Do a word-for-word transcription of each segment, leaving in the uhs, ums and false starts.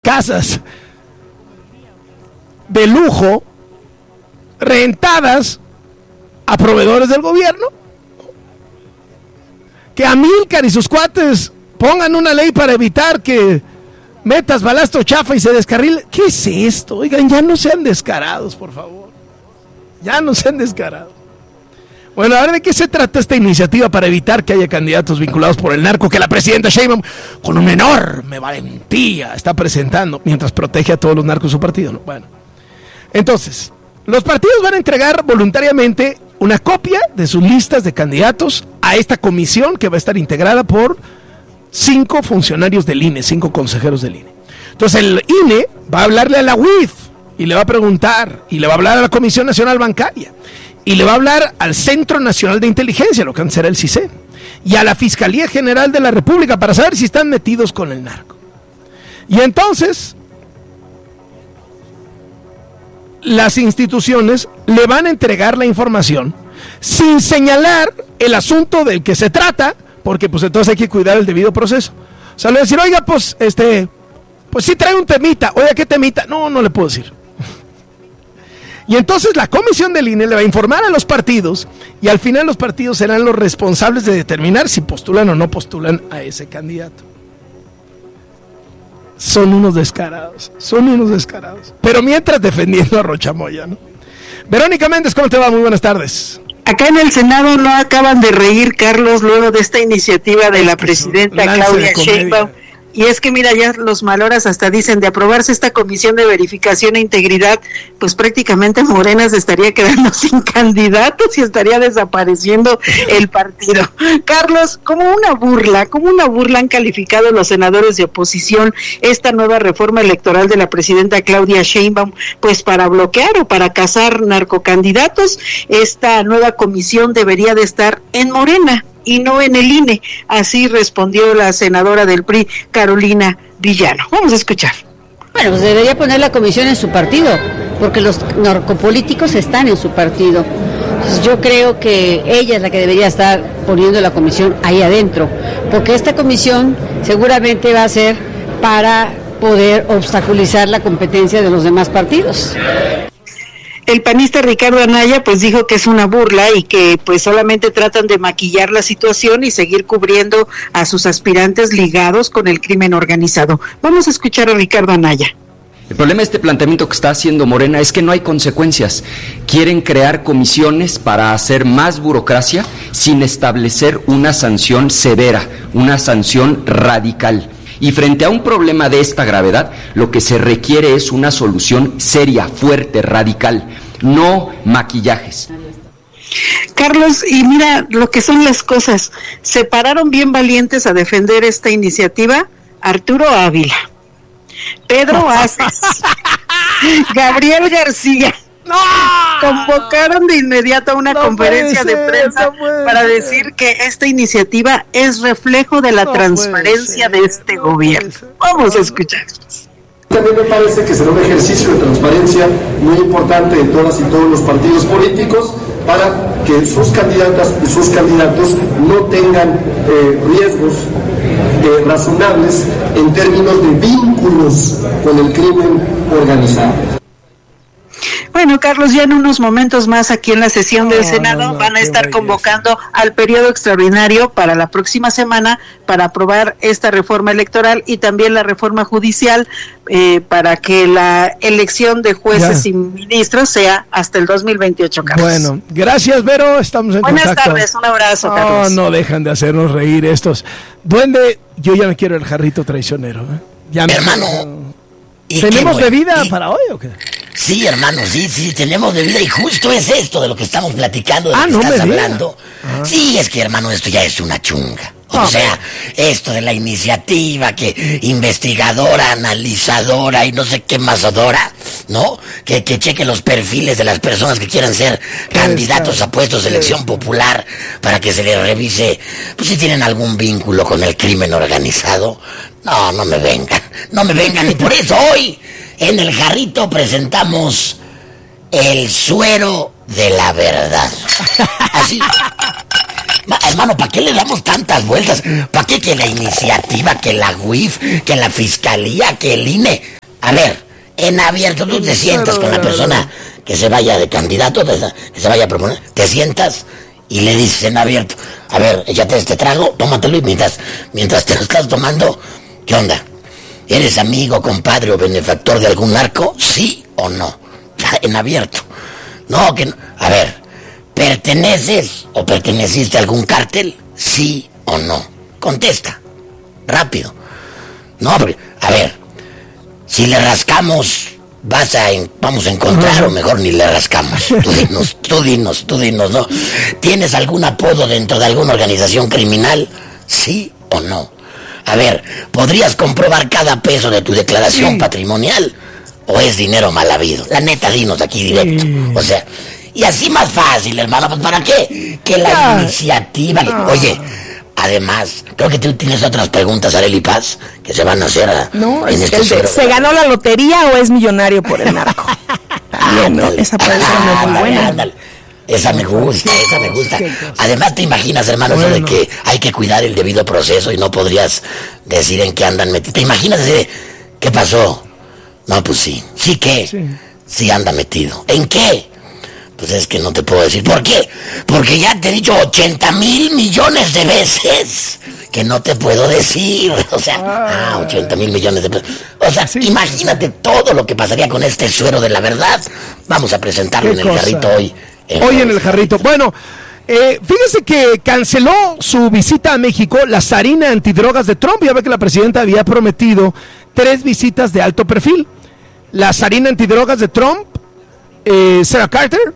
casas de lujo rentadas a proveedores del gobierno. Que Amílcar y sus cuates pongan una ley para evitar que metas balasto chafa y se descarrile. ¿Qué es esto? Oigan, ya no sean descarados, por favor. Ya no sean descarados. Bueno, a ver, ¿de qué se trata esta iniciativa para evitar que haya candidatos vinculados por el narco que la presidenta Sheinbaum, con una enorme valentía, está presentando mientras protege a todos los narcos de su partido, ¿no? Bueno, entonces, los partidos van a entregar voluntariamente una copia de sus listas de candidatos a esta comisión que va a estar integrada por cinco funcionarios del I N E, cinco consejeros del I N E. Entonces el I N E va a hablarle a la U I F y le va a preguntar, y le va a hablar a la Comisión Nacional Bancaria, y le va a hablar al Centro Nacional de Inteligencia, lo que antes era el C I S E N, y a la Fiscalía General de la República para saber si están metidos con el narco. Y entonces las instituciones le van a entregar la información sin señalar el asunto del que se trata, porque pues entonces hay que cuidar el debido proceso. O sea, le voy a decir, oiga, pues, este, pues sí trae un temita. Oiga, ¿qué temita? No, no le puedo decir. Y entonces la comisión del I N E le va a informar a los partidos, y al final los partidos serán los responsables de determinar si postulan o no postulan a ese candidato. Son unos descarados, son unos descarados. Pero mientras defendiendo a Rocha Moya, ¿no? Verónica Méndez, ¿cómo te va? Muy buenas tardes. Acá en el Senado no acaban de reír, Carlos, luego de esta iniciativa de la presidenta Claudia Sheinbaum. Y es que mira, ya los maloras hasta dicen, de aprobarse esta comisión de verificación e integridad, pues prácticamente Morena se estaría quedando sin candidatos y estaría desapareciendo el partido. Carlos, como una burla, como una burla han calificado los senadores de oposición esta nueva reforma electoral de la presidenta Claudia Sheinbaum, pues para bloquear o para cazar narcocandidatos. Esta nueva comisión debería de estar en Morena y no en el I N E, así respondió la senadora del P R I, Carolina Villano. Vamos a escuchar. Bueno, pues debería poner la comisión en su partido, porque los narcopolíticos están en su partido. Entonces yo creo que ella es la que debería estar poniendo la comisión ahí adentro, porque esta comisión seguramente va a ser para poder obstaculizar la competencia de los demás partidos. El panista Ricardo Anaya pues dijo que es una burla y que pues solamente tratan de maquillar la situación y seguir cubriendo a sus aspirantes ligados con el crimen organizado. Vamos a escuchar a Ricardo Anaya. El problema de este planteamiento que está haciendo Morena es que no hay consecuencias. Quieren crear comisiones para hacer más burocracia sin establecer una sanción severa, una sanción radical. Y frente a un problema de esta gravedad, lo que se requiere es una solución seria, fuerte, radical, no maquillajes. Carlos, y mira lo que son las cosas. Se pararon bien valientes a defender esta iniciativa Arturo Ávila, Pedro Aces, Gabriel García. ¡No! Convocaron de inmediato a una no conferencia ser, de prensa no para decir que esta iniciativa es reflejo de la no transparencia ser, de este no gobierno. Vamos a escucharlos. También me parece que será un ejercicio de transparencia muy importante de todas y todos los partidos políticos para que sus candidatas y sus candidatos no tengan eh, riesgos eh, razonables en términos de vínculos con el crimen organizado. Bueno, Carlos, ya en unos momentos más aquí en la sesión del no, Senado no, no, van a estar convocando al periodo extraordinario para la próxima semana para aprobar esta reforma electoral y también la reforma judicial eh, para que la elección de jueces ya. y ministros sea hasta el dos mil veintiocho, Carlos. Bueno, gracias, Vero, estamos en Buenas contacto. Buenas tardes, un abrazo, no, Carlos. No dejan de hacernos reír estos. Duende, yo ya me quiero el jarrito traicionero. ¿eh? Ya me Hermano. Quiero... ¿Tenemos bueno, bebida y... para hoy o qué? Sí, hermano, sí, sí, tenemos bebida y justo es esto de lo que estamos platicando, de ah, lo que no estás me hablando. Ah. Sí, es que, hermano, esto ya es una chunga. O ah, sea, esto de la iniciativa que investigadora, analizadora y no sé qué más adora, ¿no? Que, que cheque los perfiles de las personas que quieran ser candidatos está? a puestos de elección popular para que se les revise, pues si tienen algún vínculo con el crimen organizado. No, no me vengan, no me vengan, y por eso hoy en el jarrito presentamos el suero de la verdad. Así, Hermano, ¿para qué le damos tantas vueltas? ¿Para qué que la iniciativa, que la U I F, que la fiscalía, que el I N E? A ver, en abierto, tú te sientas con la persona que se vaya de candidato, que se vaya a proponer, te sientas y le dices en abierto, a ver, échate este trago, tómatelo y mientras, mientras te lo estás tomando, ¿qué onda? ¿Eres amigo, compadre o benefactor de algún narco? ¿Sí o no? En abierto. No, que no. A ver, ¿perteneces o perteneciste a algún cártel? ¿Sí o no? Contesta. Rápido. No, porque, a ver, si le rascamos, vas a en, vamos a encontrar, o mejor ni le rascamos. Tú dinos, tú dinos, tú dinos, ¿no? ¿Tienes algún apodo dentro de alguna organización criminal? ¿Sí o no? A ver, ¿podrías comprobar cada peso de tu declaración sí. patrimonial? ¿O es dinero mal habido? La neta, dinos aquí directo. Sí. O sea, y así más fácil, hermano, pues ¿para qué? Que la ah. iniciativa... Ah. Oye, además, creo que tú tienes otras preguntas, Arely Paz, que se van a hacer a, no, en es este ¿se, ¿se ganó la lotería o es millonario por el narco? También, ¿no? Esa pregunta ah, es muy buena. Ándale. Esa me gusta, esa me gusta. Además, ¿te imaginas, hermano, bueno. eso de que hay que cuidar el debido proceso y no podrías decir en qué andan metidos? ¿Te imaginas decir, qué pasó? No, pues sí. ¿Sí qué? Sí. sí anda metido. ¿En qué? Pues es que no te puedo decir. ¿Por qué? Porque ya te he dicho ochenta mil millones de veces que no te puedo decir. O sea, ah, ochenta mil millones de pesos. O sea, sí. imagínate todo lo que pasaría con este suero de la verdad. Vamos a presentarlo en el jarrito hoy. Hoy en el jarrito. Bueno, eh, fíjese que canceló su visita a México la zarina antidrogas de Trump. Ya ve que la presidenta había prometido tres visitas de alto perfil. La zarina antidrogas de Trump, eh, Sarah Carter,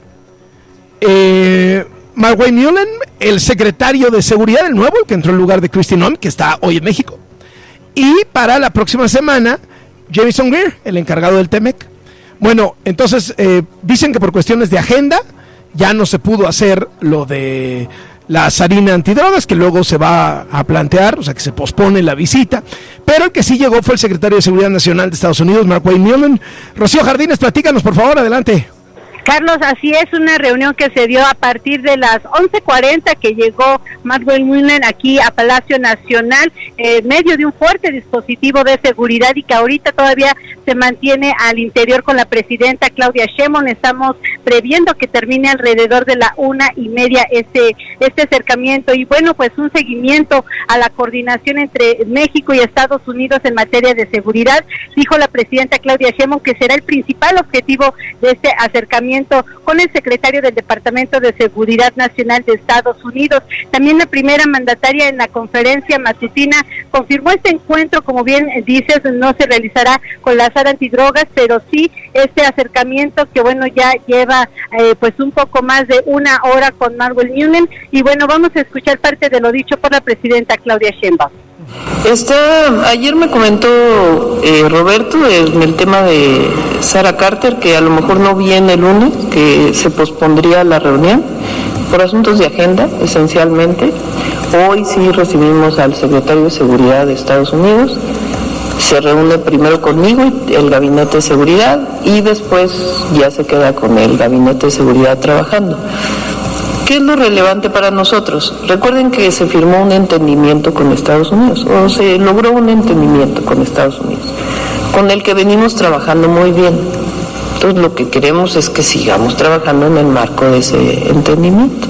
eh, Mark Wayne Mullen, el secretario de seguridad, el nuevo, el que entró en lugar de Kristi Noem, que está hoy en México. Y para la próxima semana, Jamieson Greer, el encargado del T M E C. Bueno, entonces eh, dicen que por cuestiones de agenda ya no se pudo hacer lo de la zarina antidrogas, que luego se va a plantear, o sea que se pospone la visita, pero el que sí llegó fue el secretario de Seguridad Nacional de Estados Unidos, Mark Wayne Mullen. Rocío Jardines, platícanos por favor, adelante. Carlos, así es, una reunión que se dio a partir de las once cuarenta que llegó Mark Wayne Mullen aquí a Palacio Nacional, en eh, medio de un fuerte dispositivo de seguridad y que ahorita todavía se mantiene al interior con la presidenta Claudia Sheinbaum. Estamos previendo que termine alrededor de la una y media este, este acercamiento y bueno, pues un seguimiento a la coordinación entre México y Estados Unidos en materia de seguridad. Dijo la presidenta Claudia Sheinbaum que será el principal objetivo de este acercamiento con el secretario del Departamento de Seguridad Nacional de Estados Unidos. También la primera mandataria en la conferencia matutina confirmó este encuentro, como bien dices, no se realizará con la zara antidrogas, pero sí este acercamiento que bueno ya lleva eh, pues un poco más de una hora con Mark Wayne Mullen y bueno, vamos a escuchar parte de lo dicho por la presidenta Claudia Sheinbaum. Está, ayer me comentó eh, Roberto en el tema de Sarah Carter que a lo mejor no viene el lunes, que se pospondría la reunión por asuntos de agenda esencialmente. Hoy sí recibimos al secretario de Seguridad de Estados Unidos, se reúne primero conmigo, el gabinete de seguridad, y después ya se queda con el gabinete de seguridad trabajando. ¿Qué es lo relevante para nosotros? Recuerden que se firmó un entendimiento con Estados Unidos, o se logró un entendimiento con Estados Unidos, con el que venimos trabajando muy bien. Entonces lo que queremos es que sigamos trabajando en el marco de ese entendimiento.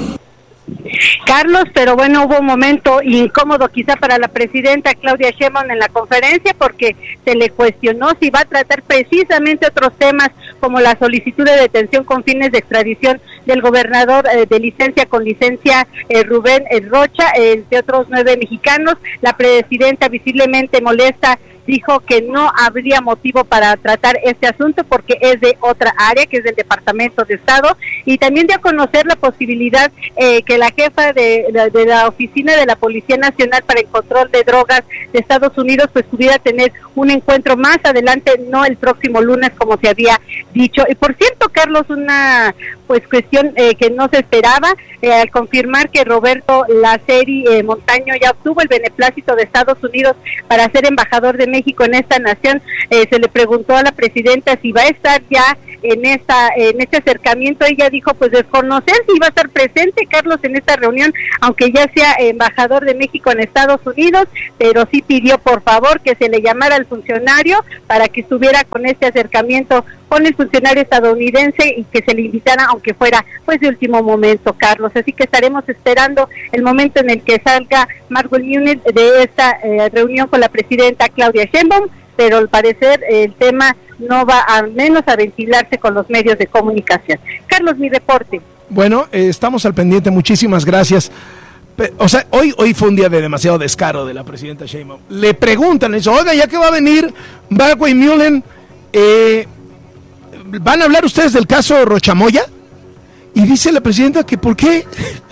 Carlos, pero bueno, hubo un momento incómodo quizá para la presidenta Claudia Sheinbaum en la conferencia porque se le cuestionó si va a tratar precisamente otros temas como la solicitud de detención con fines de extradición del gobernador eh, de licencia con licencia eh, Rubén eh, Rocha, eh, de otros nueve mexicanos. La presidenta visiblemente molesta dijo que no habría motivo para tratar este asunto porque es de otra área, que es del Departamento de Estado, y también dio a conocer la posibilidad eh, que la jefa de, de, de la Oficina de la Policía Nacional para el Control de Drogas de Estados Unidos pues pudiera tener un encuentro más adelante, no el próximo lunes como se había dicho. Y por cierto, Carlos, una pues cuestión eh, que no se esperaba, eh, al confirmar que Roberto Laceri eh, Montaño ya obtuvo el beneplácito de Estados Unidos para ser embajador de México en esta nación, eh, se le preguntó a la presidenta si va a estar ya en esta en este acercamiento. Ella dijo pues desconocer si iba a estar presente Carlos en esta reunión, aunque ya sea embajador de México en Estados Unidos, pero sí pidió por favor que se le llamara al funcionario para que estuviera con este acercamiento con el funcionario estadounidense y que se le invitara, aunque fuera pues de último momento, Carlos. Así que estaremos esperando el momento en el que salga Margot Müller de esta eh, reunión con la presidenta Claudia Sheinbaum, pero al parecer eh, el tema no va al menos a ventilarse con los medios de comunicación. Carlos, mi reporte. Bueno, eh, estamos al pendiente, muchísimas gracias. Pe- o sea, hoy hoy fue un día de demasiado descaro de la presidenta Sheinbaum. Le preguntan, le dicen, oiga, ya que va a venir Margot Müller, eh, ¿van a hablar ustedes del caso Rochamoya? Y dice la presidenta que ¿por qué?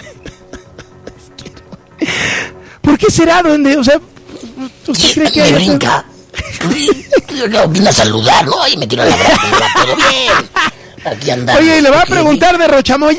¿Por qué será? ¿Dónde? O sea, ¿usted cree que me hay brinca? No, vine a saludar, ¿no? Y me tiró la braza, todo bien. Aquí andamos. Oye, ¿y le va a preguntar de Rochamoya?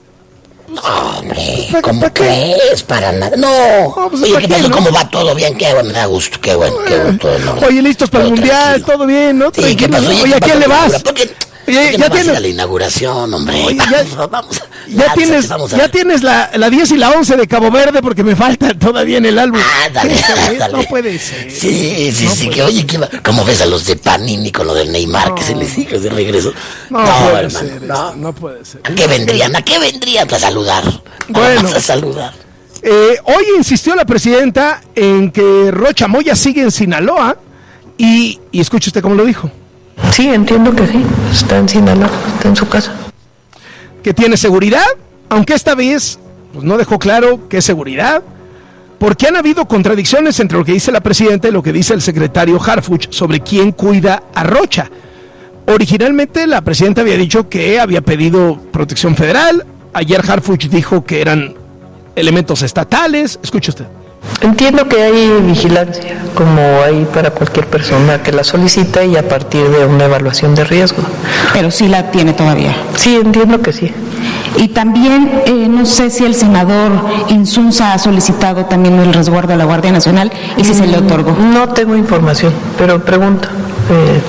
No, hombre, ¿cómo crees? Para nada. No. No, pues, Oye, ¿para ¿qué qué, pasó? no? ¿Cómo va todo bien? Qué bueno, me da gusto, qué bueno, qué bueno. Todo, no. Oye, listos para el Todo mundial, tranquilo. todo bien, ¿no? Sí, ¿qué Tranquilo, pasó? ¿no? Oye, Oye, ¿a ¿qué quién le pasó? vas? ¿Por qué? Oye, ¿Por qué ya no vas a ir tienes- a la inauguración, hombre? Oye, vamos, ya- vamos. Ya Lánzate, tienes, vamos a ya ver. tienes la, la diez y la once de Cabo Verde porque me falta todavía en el álbum. Ah, dale, ¿Qué? dale. No puede ser. Sí, sí, No sí, puede que oye, que va. ¿Cómo ves a los de Panini con lo del Neymar que se les dijo de regreso? No, puede hermano, ser no. esto, no puede ser. ¿A qué vendrían? ¿A qué vendrían? A saludar. Bueno. Vamos a saludar. Eh, hoy insistió la presidenta en que Rochamoya sigue en Sinaloa y, y escuche usted cómo lo dijo, Sí, entiendo que sí. Está en Sinaloa, está en su casa. que tiene seguridad, aunque esta vez pues, no dejó claro qué seguridad, porque han habido contradicciones entre lo que dice la presidenta y lo que dice el secretario Harfuch sobre quién cuida a Rocha. Originalmente la presidenta había dicho que había pedido protección federal, ayer Harfuch dijo que eran elementos estatales. Escuche usted. Entiendo que hay vigilancia, como hay para cualquier persona que la solicita y a partir de una evaluación de riesgo. Pero sí la tiene todavía. Sí, entiendo que sí. Y también, eh, no sé si el senador Insunza ha solicitado también el resguardo a la Guardia Nacional y si se le otorgó. No tengo información, pero pregunto. Eh,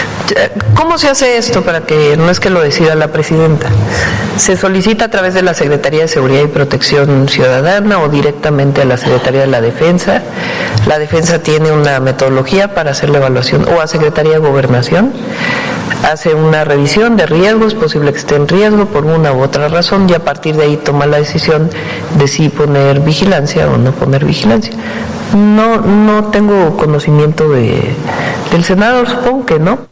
¿Cómo se hace esto para que no es que lo decida la presidenta? ¿Se solicita a través de la Secretaría de Seguridad y Protección Ciudadana o directamente a la Secretaría de la Defensa? La Defensa tiene una metodología para hacer la evaluación, o a Secretaría de Gobernación. Hace una revisión de riesgos, es posible que esté en riesgo por una u otra razón y a partir de ahí toma la decisión de si poner vigilancia o no poner vigilancia. No, no tengo conocimiento de, del Senado, supongo que no.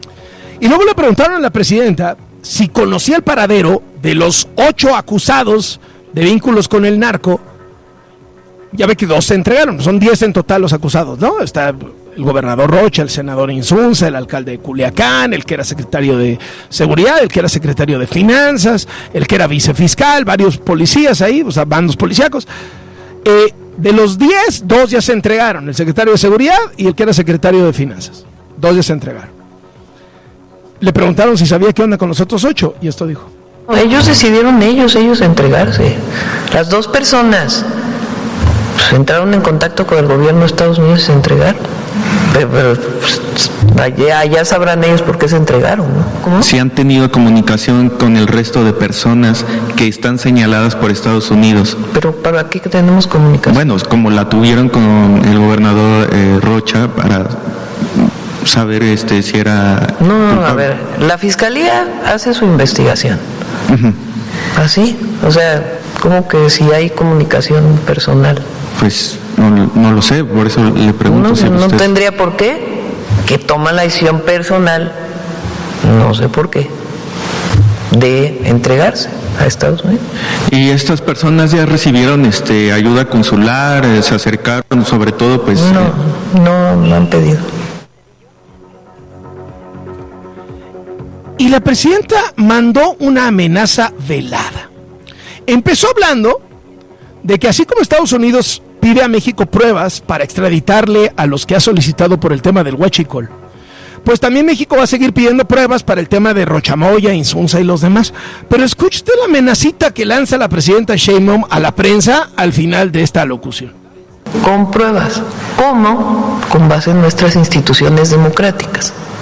Y luego le preguntaron a la presidenta si conocía el paradero de los ocho acusados de vínculos con el narco. Ya ve que dos se entregaron, son diez en total los acusados, ¿no? Está el gobernador Rocha, el senador Insunza, el alcalde de Culiacán, el que era secretario de Seguridad, el que era secretario de Finanzas, el que era vicefiscal, varios policías ahí, o sea, bandos policíacos. Eh, de los diez, dos ya se entregaron, el secretario de Seguridad y el que era secretario de Finanzas. Dos ya se entregaron. Le preguntaron si sabía qué onda con los otros ocho, y esto dijo. Ellos decidieron ellos, ellos entregarse. Las dos personas pues, entraron en contacto con el gobierno de Estados Unidos y se entregaron. Pero, pero pues, allá, allá sabrán ellos por qué se entregaron, ¿no? ¿Cómo? Si han tenido comunicación con el resto de personas que están señaladas por Estados Unidos. Pero ¿para qué tenemos comunicación? Bueno, como la tuvieron con el gobernador eh, Rocha para saber este si era No, no, culpable. a ver, la fiscalía hace su investigación. Uh-huh. ¿Así? O sea, como que si hay comunicación personal. Pues no, no lo sé, por eso le pregunto No, si no usted... tendría por qué. Que toma la decisión personal, no sé por qué, de entregarse a Estados Unidos. Y estas personas ya recibieron este ayuda consular, eh, se acercaron, sobre todo pues... No, eh, no, no han pedido. Y la presidenta mandó una amenaza velada. Empezó hablando de que así como Estados Unidos pide a México pruebas para extraditarle a los que ha solicitado por el tema del huachicol, pues también México va a seguir pidiendo pruebas para el tema de Rochamoya, Insunza y los demás. Pero escuche usted la amenacita que lanza la presidenta Sheinbaum a la prensa al final de esta locución. Con pruebas. ¿Cómo? Con base en nuestras instituciones democráticas.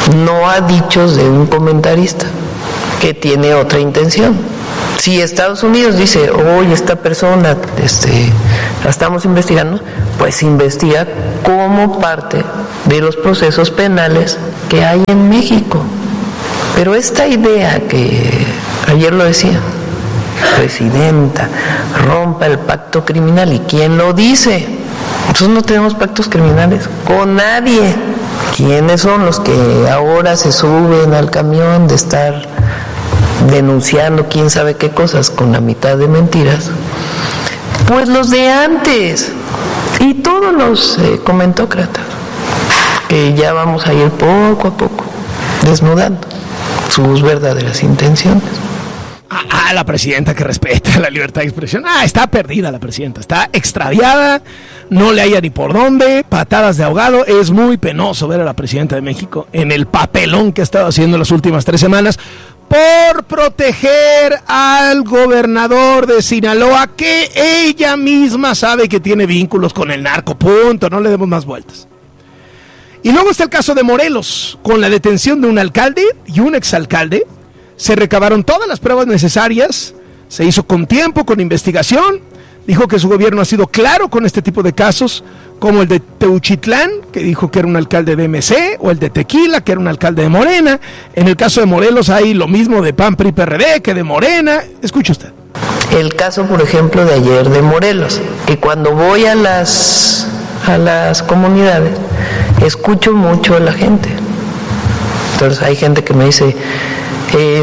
no a dichos de un comentarista que tiene otra intención. Si Estados Unidos dice, oye, esta persona este, la estamos investigando, pues investiga como parte de los procesos penales que hay en México. Pero esta idea que ayer lo decía, presidenta, rompa el pacto criminal, ¿y quién lo dice? Nosotros no tenemos pactos criminales con nadie. ¿Quiénes son los que ahora se suben al camión de estar denunciando quién sabe qué cosas con la mitad de mentiras? Pues los de antes y todos los eh, comentócratas, que ya vamos a ir poco a poco desnudando sus verdaderas intenciones. Ah, la presidenta que respeta la libertad de expresión. Ah, está perdida la presidenta, está extraviada, no le haya ni por dónde, patadas de ahogado. Es muy penoso ver a la presidenta de México en el papelón que ha estado haciendo las últimas tres semanas por proteger al gobernador de Sinaloa, que ella misma sabe que tiene vínculos con el narco. Punto, no le demos más vueltas. Y luego está el caso de Morelos, con la detención de un alcalde y un exalcalde. Se recabaron todas las pruebas necesarias, se hizo con tiempo, con investigación. Dijo que su gobierno ha sido claro con este tipo de casos, como el de Teuchitlán, que dijo que era un alcalde de M C, o el de Tequila, que era un alcalde de Morena. En el caso de Morelos hay lo mismo de P A N, P R I, P R D, que de Morena. Escuche usted. El caso, por ejemplo, de ayer de Morelos, que cuando voy a las, a las comunidades, escucho mucho a la gente. Entonces hay gente que me dice, eh,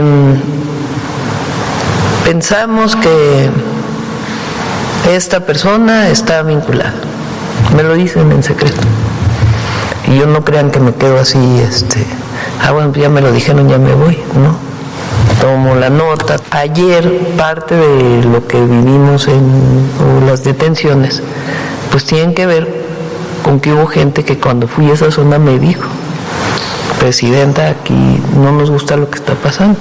pensamos que esta persona está vinculada. Me lo dicen en secreto. Y yo no crean que me quedo así, este, ah, bueno, ya me lo dijeron, ya me voy, ¿no? Tomo la nota. Ayer parte de lo que vivimos en o las detenciones, pues tienen que ver con que hubo gente que cuando fui a esa zona me dijo, presidenta, aquí no nos gusta lo que está pasando.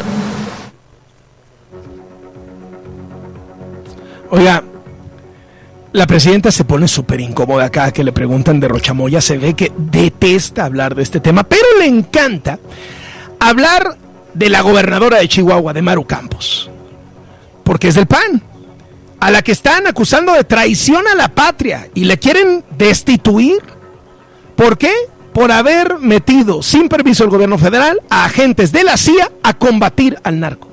Oiga, la presidenta se pone súper incómoda cada que le preguntan de Rochamoya. Se ve que detesta hablar de este tema, pero le encanta hablar de la gobernadora de Chihuahua, de Maru Campos, porque es del P A N, a la que están acusando de traición a la patria y le quieren destituir. ¿Por qué? Por haber metido sin permiso del gobierno federal a agentes de la C I A a combatir al narco.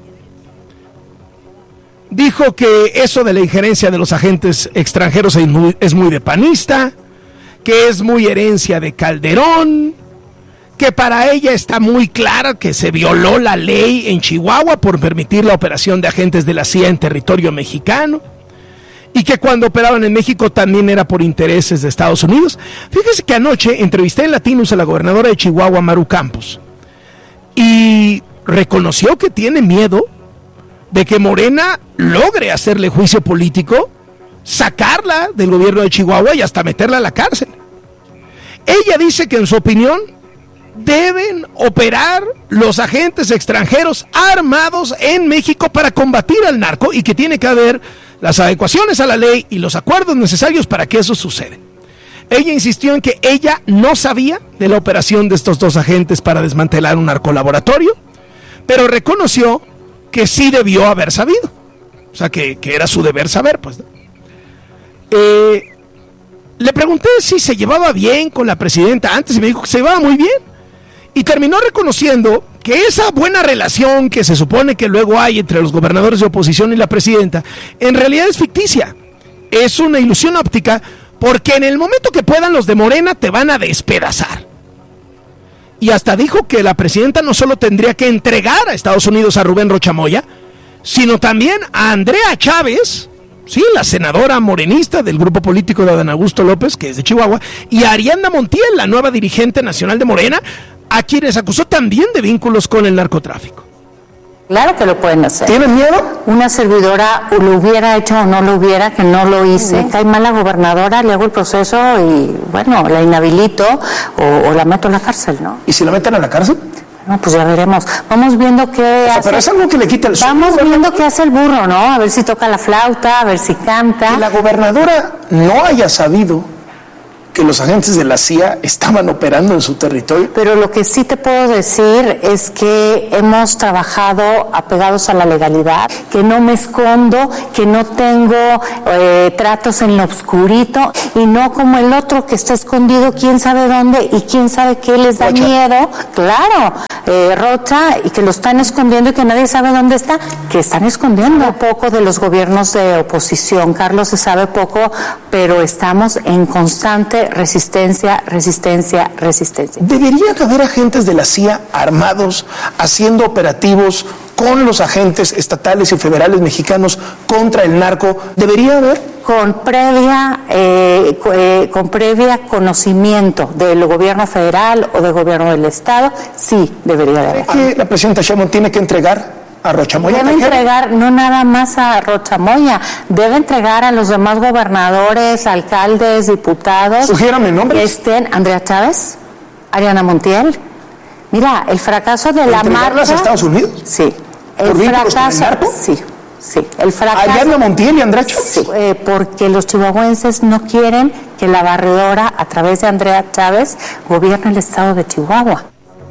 Dijo que eso de la injerencia de los agentes extranjeros es muy, es muy de panista, que es muy herencia de Calderón, que para ella está muy clara que se violó la ley en Chihuahua por permitir la operación de agentes de la C I A en territorio mexicano, y que cuando operaban en México también era por intereses de Estados Unidos. Fíjese que anoche entrevisté en Latinus a la gobernadora de Chihuahua, Maru Campos, y reconoció que tiene miedo de que Morena logre hacerle juicio político, sacarla del gobierno de Chihuahua y hasta meterla a la cárcel. Ella dice que en su opinión deben operar los agentes extranjeros armados en México para combatir al narco y que tiene que haber las adecuaciones a la ley y los acuerdos necesarios para que eso suceda. Ella insistió en que ella no sabía de la operación de estos dos agentes para desmantelar un narcolaboratorio, pero reconoció que sí debió haber sabido, o sea, que, que era su deber saber, pues. Eh, le pregunté si se llevaba bien con la presidenta antes y me dijo que se llevaba muy bien, y terminó reconociendo que esa buena relación que se supone que luego hay entre los gobernadores de oposición y la presidenta, en realidad es ficticia, es una ilusión óptica, porque en el momento que puedan los de Morena te van a despedazar. Y hasta dijo que la presidenta no solo tendría que entregar a Estados Unidos a Rubén Rochamoya, sino también a Andrea Chávez, sí, la senadora morenista del grupo político de Adán Augusto López, que es de Chihuahua, y a Ariadna Montiel, la nueva dirigente nacional de Morena, a quienes acusó también de vínculos con el narcotráfico. Claro que lo pueden hacer. ¿Tienen miedo? Una servidora lo hubiera hecho o no lo hubiera, que no lo hice. Me cae mal la gobernadora, le hago el proceso y, bueno, la inhabilito o, o la meto en la cárcel, ¿no? ¿Y si la meten a la cárcel? No, pues ya veremos. Vamos viendo qué o sea, hace. Pero es algo que le quita el sueño. Vamos viendo qué hace el burro, ¿no? A ver si toca la flauta, a ver si canta. Que la gobernadora no haya sabido que los agentes de la C I A estaban operando en su territorio? Pero lo que sí te puedo decir es que hemos trabajado apegados a la legalidad, que no me escondo, que no tengo eh, tratos en lo oscurito y no como el otro que está escondido quién sabe dónde y quién sabe qué les da Rocha. miedo. Claro, eh, Rocha, y que lo están escondiendo y que nadie sabe dónde está, que están escondiendo. Un poco de los gobiernos de oposición, Carlos, se sabe poco, pero estamos en constante resistencia, resistencia, resistencia. ¿Deberían haber agentes de la C I A armados haciendo operativos con los agentes estatales y federales mexicanos contra el narco? ¿Debería haber? Con previa, eh, eh, con previa conocimiento del gobierno federal o del gobierno del estado, sí debería haber. ¿Cree que la presidenta Sheinbaum tiene que entregar a Rocha Moya? Debe entregar no nada más a Rocha Moya, debe entregar a los demás gobernadores, alcaldes, diputados. Sugiérame nombres. Que estén Andrea Chávez, Ariana Montiel. Mira, el fracaso de la marcha. ¿A Estados Unidos? Sí. El ¿Por fracaso. Sí. Sí, el fracaso. ¿Ariana Montiel y Andrea Chávez? Sí, eh, porque los chihuahuenses no quieren que la barredora, a través de Andrea Chávez, gobierne el estado de Chihuahua.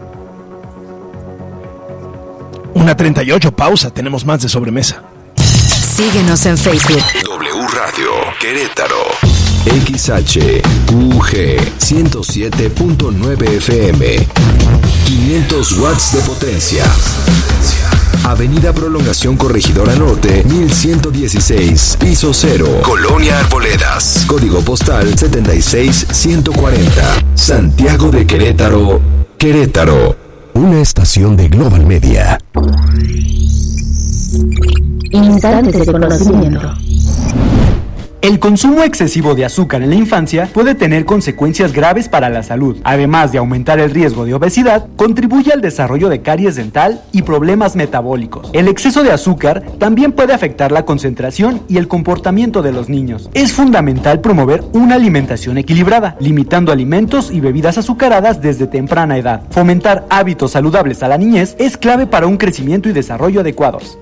Una treinta y ocho, pausa, tenemos más de sobremesa. Síguenos en Facebook. W Radio Querétaro. X H U G ciento siete punto nueve F M. quinientos watts de potencia. Avenida Prolongación Corregidora Norte, mil ciento dieciséis, piso cero, Colonia Arboledas. Código postal setenta y seis ciento cuarenta. Santiago de Querétaro, Querétaro. Una estación de Global Media. Instantes de conocimiento. El consumo excesivo de azúcar en la infancia puede tener consecuencias graves para la salud. Además de aumentar el riesgo de obesidad, contribuye al desarrollo de caries dental y problemas metabólicos. El exceso de azúcar también puede afectar la concentración y el comportamiento de los niños. Es fundamental promover una alimentación equilibrada, limitando alimentos y bebidas azucaradas desde temprana edad. Fomentar hábitos saludables a la niñez es clave para un crecimiento y desarrollo adecuados.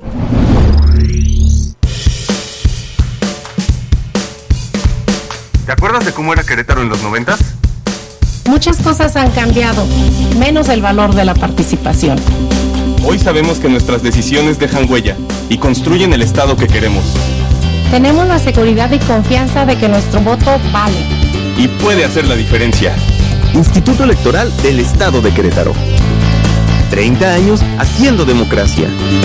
¿Te acuerdas de cómo era Querétaro en los noventas? Muchas cosas han cambiado, menos el valor de la participación. Hoy sabemos que nuestras decisiones dejan huella y construyen el Estado que queremos. Tenemos la seguridad y confianza de que nuestro voto vale. Y puede hacer la diferencia. Instituto Electoral del Estado de Querétaro. treinta años haciendo democracia.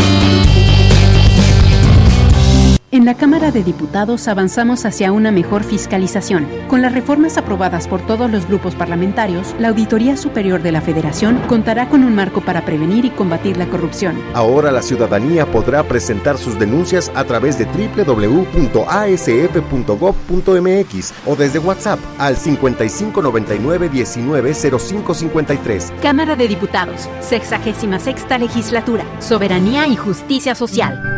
En la Cámara de Diputados avanzamos hacia una mejor fiscalización. Con las reformas aprobadas por todos los grupos parlamentarios, la Auditoría Superior de la Federación contará con un marco para prevenir y combatir la corrupción. Ahora la ciudadanía podrá presentar sus denuncias a través de doble u doble u doble u punto a s f punto gob punto m x o desde WhatsApp al cincuenta y cinco noventa y nueve diecinueve cero cinco cincuenta y tres. Cámara de Diputados, sexagésima sexta Legislatura, Soberanía y Justicia Social.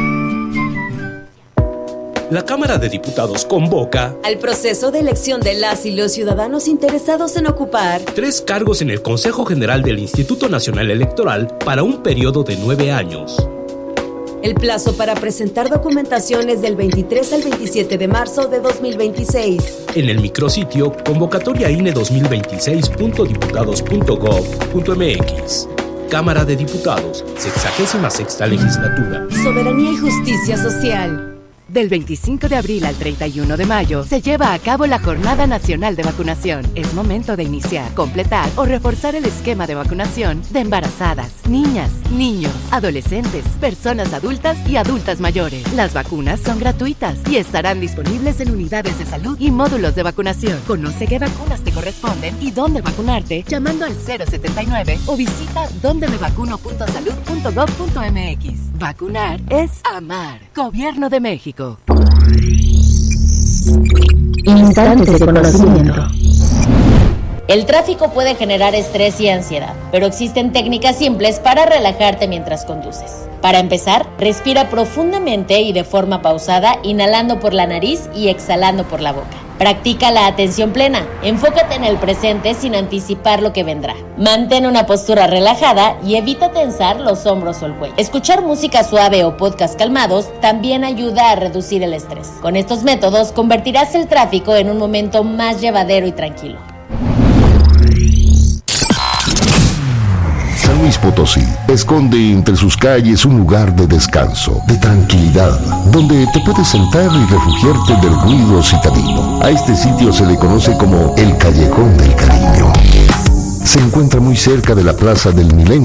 La Cámara de Diputados convoca al proceso de elección de las y los ciudadanos interesados en ocupar tres cargos en el Consejo General del Instituto Nacional Electoral para un periodo de nueve años. El plazo para presentar documentación es del veintitrés al veintisiete de marzo de dos mil veintiséis. En el micrositio convocatoria I N E dos mil veintiséis punto diputados punto gob punto m x. Cámara de Diputados, sexagésima sexta Legislatura. Soberanía y Justicia Social. Del veinticinco de abril al treinta y uno de mayo se lleva a cabo la Jornada Nacional de Vacunación. Es momento de iniciar, completar o reforzar el esquema de vacunación de embarazadas, niñas, niños, adolescentes, personas adultas y adultas mayores. Las vacunas son gratuitas y estarán disponibles en unidades de salud y módulos de vacunación. Conoce qué vacunas te corresponden y dónde vacunarte llamando al cero setenta y nueve o visita donde me vacuno punto salud punto gob punto m x. Vacunar es amar. Gobierno de México. Instantes de conocimiento. El tráfico puede generar estrés y ansiedad, pero existen técnicas simples para relajarte mientras conduces. Para empezar, respira profundamente y de forma pausada, inhalando por la nariz y exhalando por la boca. Practica la atención plena. Enfócate en el presente sin anticipar lo que vendrá. Mantén una postura relajada y evita tensar los hombros o el cuello. Escuchar música suave o podcast calmados también ayuda a reducir el estrés. Con estos métodos convertirás el tráfico en un momento más llevadero y tranquilo. San Luis Potosí esconde entre sus calles un lugar de descanso, de tranquilidad, donde te puedes sentar y refugiarte del ruido citadino. A este sitio se le conoce como el Callejón del Cariño. Se encuentra muy cerca de la Plaza del Milenio.